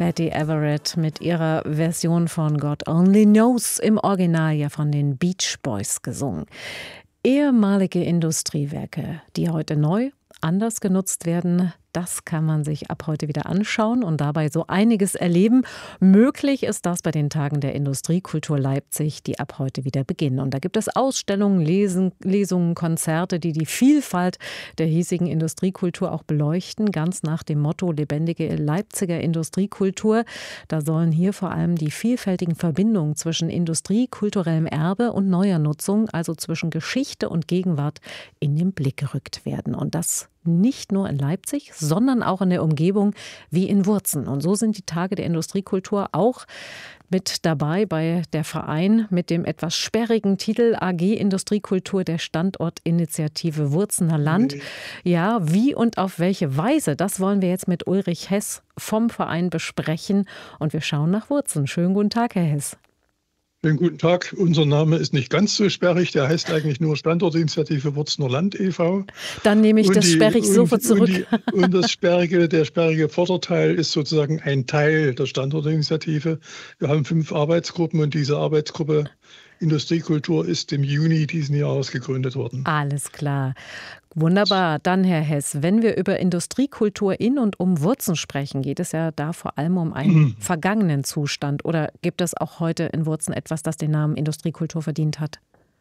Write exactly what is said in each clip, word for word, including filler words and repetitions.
Betty Everett mit ihrer Version von God Only Knows, im Original ja von den Beach Boys gesungen. Ehemalige Industriewerke, die heute neu, anders genutzt werden, das kann man sich ab heute wieder anschauen und dabei so einiges erleben. Möglich ist das bei den Tagen der Industriekultur Leipzig, die ab heute wieder beginnen. Und da gibt es Ausstellungen, Lesen, Lesungen, Konzerte, die die Vielfalt der hiesigen Industriekultur auch beleuchten, ganz nach dem Motto lebendige Leipziger Industriekultur. Da sollen hier vor allem die vielfältigen Verbindungen zwischen Industrie, kulturellem Erbe und neuer Nutzung, also zwischen Geschichte und Gegenwart, in den Blick gerückt werden. Und das nicht nur in Leipzig, sondern auch in der Umgebung wie in Wurzen. Und so sind die Tage der Industriekultur auch mit dabei bei der Verein mit dem etwas sperrigen Titel A G Industriekultur der Standortinitiative Wurzener Land. Ja, wie und auf welche Weise, das wollen wir jetzt mit Ulrich Hess vom Verein besprechen. Und wir schauen nach Wurzen. Schönen guten Tag, Herr Hess. Schönen guten Tag. Unser Name ist nicht ganz so sperrig. Der heißt eigentlich nur Standortinitiative Wurzener Land e V. Dann nehme ich und das die, sperrig und, sofort zurück. Und, die, und das sperrige, der sperrige Vorderteil ist sozusagen ein Teil der Standortinitiative. Wir haben fünf Arbeitsgruppen und diese Arbeitsgruppe Industriekultur ist im Juni diesen Jahres gegründet worden. Alles klar. Wunderbar. Dann, Herr Hess, wenn wir über Industriekultur in und um Wurzen sprechen, geht es ja da vor allem um einen mhm. vergangenen Zustand. Oder gibt es auch heute in Wurzen etwas, das den Namen Industriekultur verdient hat?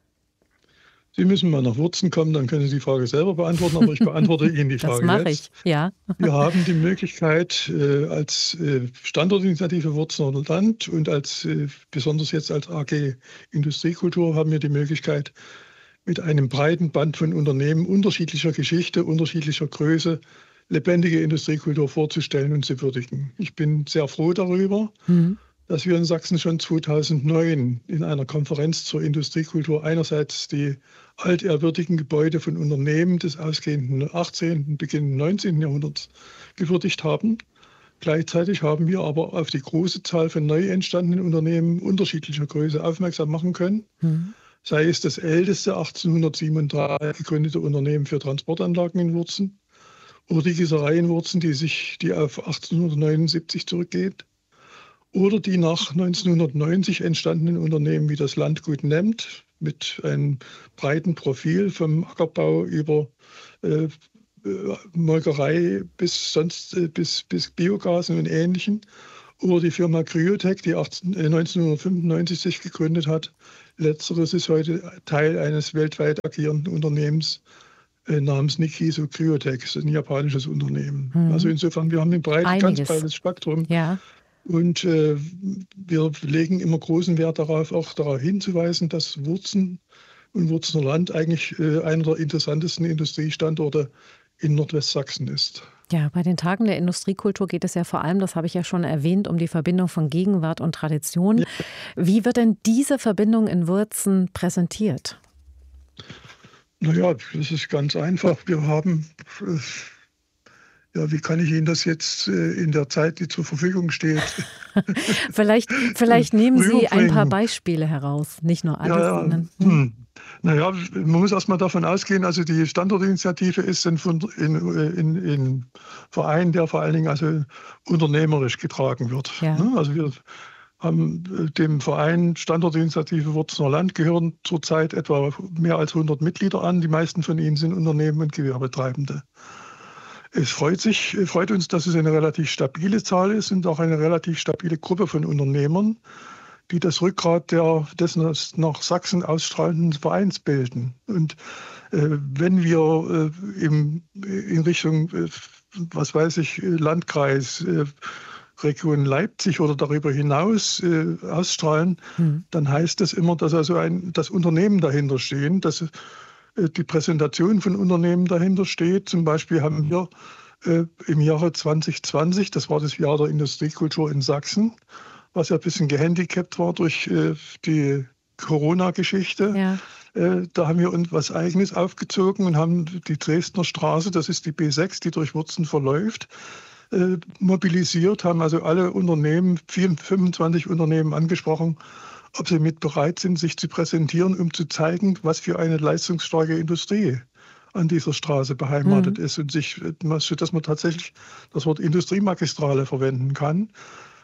Sie müssen mal nach Wurzen kommen, dann können Sie die Frage selber beantworten, aber ich beantworte Ihnen die Frage. Das mache ich, ja. Wir haben die Möglichkeit, äh, als äh, Standortinitiative Wurzener Land und als äh, besonders jetzt als A G Industriekultur haben wir die Möglichkeit, mit einem breiten Band von Unternehmen unterschiedlicher Geschichte, unterschiedlicher Größe lebendige Industriekultur vorzustellen und zu würdigen. Ich bin sehr froh darüber, mhm. dass wir in Sachsen schon zweitausendneun in einer Konferenz zur Industriekultur einerseits die altehrwürdigen Gebäude von Unternehmen des ausgehenden achtzehnten, beginnenden neunzehnten Jahrhunderts gewürdigt haben. Gleichzeitig haben wir aber auf die große Zahl von neu entstandenen Unternehmen unterschiedlicher Größe aufmerksam machen können. Mhm. Sei es das älteste achtzehnhundertsiebenunddreißig gegründete Unternehmen für Transportanlagen in Wurzen oder die Gießerei in Wurzen, die, sich, die auf achtzehnhundertneunundsiebzig zurückgeht, oder die nach neunzehnhundertneunzig entstandenen Unternehmen wie das Landgut Nemmt mit einem breiten Profil vom Ackerbau über äh, Molkerei bis, sonst, äh, bis, bis Biogas und Ähnlichem. Oder die Firma Cryotech, die neunzehnhundertfünfundneunzig sich gegründet hat. Letzteres ist heute Teil eines weltweit agierenden Unternehmens äh, namens Nikiso Cryotech. Das ist ein japanisches Unternehmen. Mhm. Also insofern, wir haben ein breites, ganz breites Spektrum. Ja. Und äh, wir legen immer großen Wert darauf, auch darauf hinzuweisen, dass Wurzen und Wurzener Land eigentlich äh, einer der interessantesten Industriestandorte in Nordwestsachsen ist. Ja, bei den Tagen der Industriekultur geht es ja vor allem, das habe ich ja schon erwähnt, um die Verbindung von Gegenwart und Tradition. Ja. Wie wird denn diese Verbindung in Wurzen präsentiert? Naja, das ist ganz einfach. Wir haben, ja, wie kann ich Ihnen das jetzt in der Zeit, die zur Verfügung steht? vielleicht, vielleicht nehmen Sie ein paar Beispiele heraus, nicht nur alles, ja, sondern... Hm. Naja, man muss erstmal davon ausgehen, also die Standortinitiative ist ein in, in, in Verein, der vor allen Dingen also unternehmerisch getragen wird. Ja. Also wir haben dem Verein Standortinitiative Wurzener Land gehören zurzeit etwa mehr als hundert Mitglieder an. Die meisten von ihnen sind Unternehmen und Gewerbetreibende. Es freut, sich, freut uns, dass es eine relativ stabile Zahl ist und auch eine relativ stabile Gruppe von Unternehmern, die das Rückgrat der, dessen nach Sachsen ausstrahlenden Vereins bilden. Und äh, wenn wir äh, im, in Richtung, äh, was weiß ich, Landkreis, äh, Region Leipzig oder darüber hinaus äh, ausstrahlen, mhm. dann heißt das immer, dass also ein, das Unternehmen dahinter stehen, dass äh, die Präsentation von Unternehmen dahinter steht. Zum Beispiel haben wir äh, im Jahre zwanzig zwanzig, das war das Jahr der Industriekultur in Sachsen, was ja ein bisschen gehandicapt war durch äh, die Corona-Geschichte. Ja. Äh, da haben wir uns was Eigenes aufgezogen und haben die Dresdner Straße, das ist die B sechs, die durch Wurzen verläuft, äh, mobilisiert, haben also alle Unternehmen, fünfundzwanzig Unternehmen angesprochen, ob sie mit bereit sind, sich zu präsentieren, um zu zeigen, was für eine leistungsstarke Industrie an dieser Straße beheimatet mhm. ist und sich, dass man tatsächlich das Wort Industriemagistrale verwenden kann.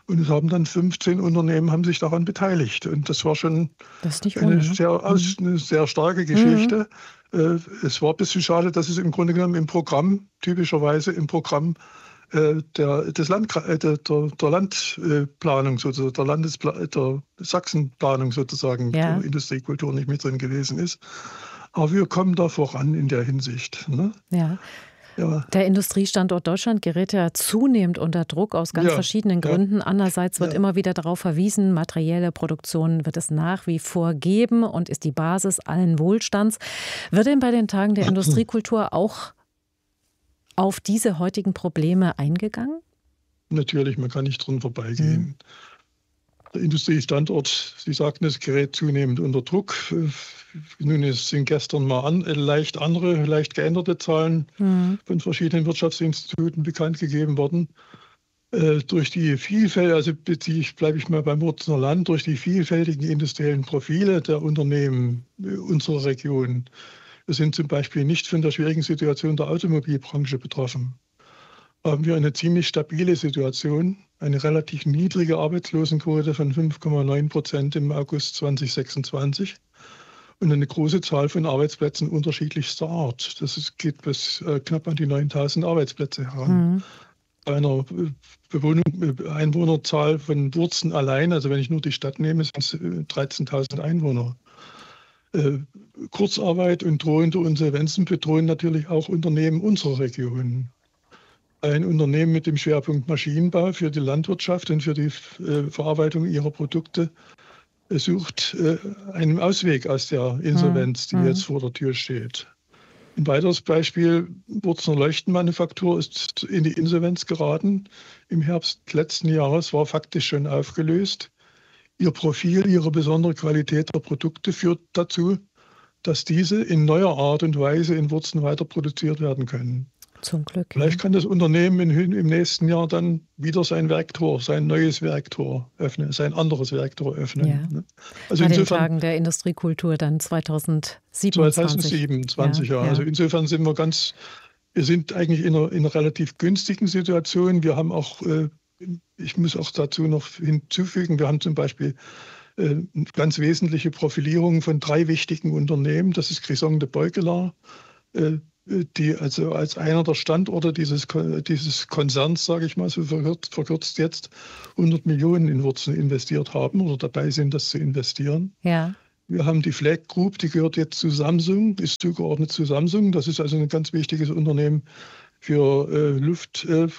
Und es haben dann fünfzehn Unternehmen haben sich daran beteiligt. Und das war schon das ist nicht eine, ohne, sehr, aus, eine sehr starke Geschichte. Mhm. Es war ein bisschen schade, dass es im Grunde genommen im Programm, typischerweise im Programm äh, der, des Landkre- äh, der, der, der Landplanung, sozusagen, der, Landespla- der Sachsenplanung sozusagen, ja. der Industriekultur nicht mit drin gewesen ist. Aber wir kommen da voran in der Hinsicht. Ne? Ja. Ja. Der Industriestandort Deutschland gerät ja zunehmend unter Druck aus ganz ja, verschiedenen Gründen. Ja. Andererseits wird ja. immer wieder darauf verwiesen, materielle Produktion wird es nach wie vor geben und ist die Basis allen Wohlstands. Wird denn bei den Tagen der Industriekultur auch auf diese heutigen Probleme eingegangen? Natürlich, man kann nicht dran vorbeigehen. Mhm. Der Industriestandort, Sie sagten, es gerät zunehmend unter Druck. Nun es sind gestern mal an, leicht andere, leicht geänderte Zahlen mhm. von verschiedenen Wirtschaftsinstituten bekannt gegeben worden. Äh, durch die Vielfalt, also bleibe ich mal beim Wurzener Land, durch die vielfältigen industriellen Profile der Unternehmen unserer Region. Wir sind zum Beispiel nicht von der schwierigen Situation der Automobilbranche betroffen. Haben wir eine ziemlich stabile Situation, eine relativ niedrige Arbeitslosenquote von fünf Komma neun Prozent im August zweitausendsechsundzwanzig und eine große Zahl von Arbeitsplätzen unterschiedlichster Art. Das ist, geht bis äh, knapp an die neuntausend Arbeitsplätze heran. Mhm. Bei einer Bewohnung, Einwohnerzahl von Wurzen allein, also wenn ich nur die Stadt nehme, sind es dreizehntausend Einwohner. Äh, Kurzarbeit und drohende Insolvenzen bedrohen natürlich auch Unternehmen unserer Region. Ein Unternehmen mit dem Schwerpunkt Maschinenbau für die Landwirtschaft und für die äh, Verarbeitung ihrer Produkte äh, sucht äh, einen Ausweg aus der Insolvenz, die mhm. jetzt vor der Tür steht. Ein weiteres Beispiel, Wurzener Leuchtenmanufaktur ist in die Insolvenz geraten. Im Herbst letzten Jahres war faktisch schon aufgelöst. Ihr Profil, ihre besondere Qualität der Produkte führt dazu, dass diese in neuer Art und Weise in Wurzen weiter produziert werden können. Zum Glück. Vielleicht kann das Unternehmen im nächsten Jahr dann wieder sein Werktor, sein neues Werktor öffnen, sein anderes Werktor öffnen. Ja. Also Bei insofern, den Tagen der Industriekultur dann zweitausendsiebenundzwanzig. zweitausendsiebenundzwanzig, ja. ja. Also insofern sind wir ganz, wir sind eigentlich in einer, in einer relativ günstigen Situation. Wir haben auch, ich muss auch dazu noch hinzufügen, wir haben zum Beispiel ganz wesentliche Profilierungen von drei wichtigen Unternehmen. Das ist Chrysson de Beukelar, die also als einer der Standorte dieses, dieses Konzerns, sage ich mal so verkürzt, verkürzt jetzt, hundert Millionen in Wurzen investiert haben oder dabei sind, das zu investieren. Ja. Wir haben die Flag Group, die gehört jetzt zu Samsung, ist zugeordnet zu Samsung. Das ist also ein ganz wichtiges Unternehmen für äh, Luft, äh,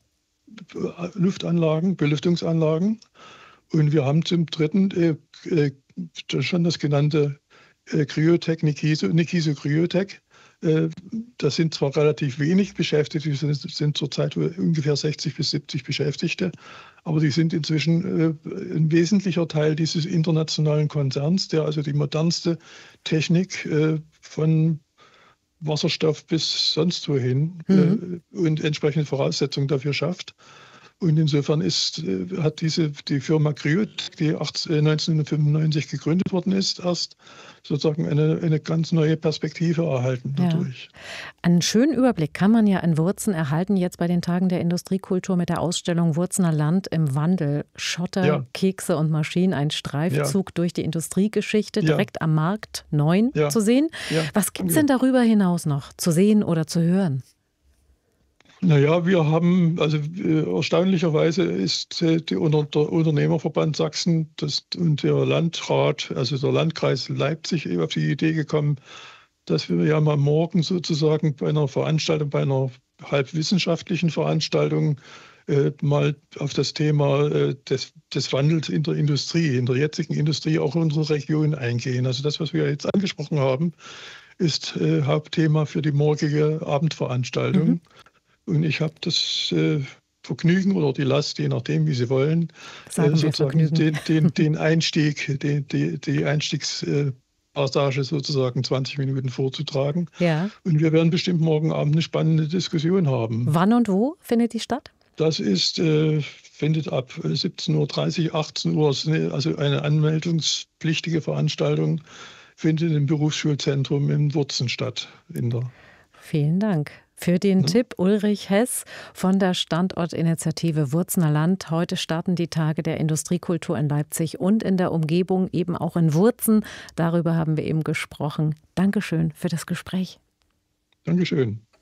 Luftanlagen, Belüftungsanlagen. Und wir haben zum Dritten äh, äh, schon das genannte äh, Cryotech, Nikiso, Nikiso Cryotech. Das sind zwar relativ wenig Beschäftigte, die sind, sind zurzeit ungefähr sechzig bis siebzig Beschäftigte, aber die sind inzwischen ein wesentlicher Teil dieses internationalen Konzerns, der also die modernste Technik von Wasserstoff bis sonst wohin mhm. und entsprechende Voraussetzungen dafür schafft. Und insofern ist, hat diese, die Firma Cryotech, die neunzehnhundertfünfundneunzig gegründet worden ist, erst sozusagen eine, eine ganz neue Perspektive erhalten dadurch. Ja. Einen schönen Überblick kann man ja in Wurzen erhalten, jetzt bei den Tagen der Industriekultur mit der Ausstellung Wurzener Land im Wandel. Schotter, ja. Kekse und Maschinen, ein Streifzug ja. durch die Industriegeschichte, direkt ja. am Markt neun ja. zu sehen. Ja. Was gibt es denn darüber hinaus noch zu sehen oder zu hören? Naja, wir haben, also äh, erstaunlicherweise ist äh, die, unter, der Unternehmerverband Sachsen das, und der Landrat, also der Landkreis Leipzig, auf die Idee gekommen, dass wir ja mal morgen sozusagen bei einer Veranstaltung, bei einer halbwissenschaftlichen Veranstaltung äh, mal auf das Thema äh, des, des Wandels in der Industrie, in der jetzigen Industrie auch in unserer Region eingehen. Also das, was wir jetzt angesprochen haben, ist äh, Hauptthema für die morgige Abendveranstaltung. Mhm. Und ich habe das äh, Vergnügen oder die Last, je nachdem, wie Sie wollen, äh, sozusagen den, den, den Einstieg, den, die, die Einstiegspassage sozusagen zwanzig Minuten vorzutragen. Ja. Und wir werden bestimmt morgen Abend eine spannende Diskussion haben. Wann und wo findet die statt? Das ist, äh, findet ab siebzehn Uhr dreißig, achtzehn Uhr, also eine anmeldungspflichtige Veranstaltung, findet im Berufsschulzentrum in Wurzen statt. In der Vielen Dank. Für den Ne? Tipp Ulrich Hess von der Standortinitiative Wurzner Land. Heute starten die Tage der Industriekultur in Leipzig und in der Umgebung, eben auch in Wurzen. Darüber haben wir eben gesprochen. Dankeschön für das Gespräch. Dankeschön.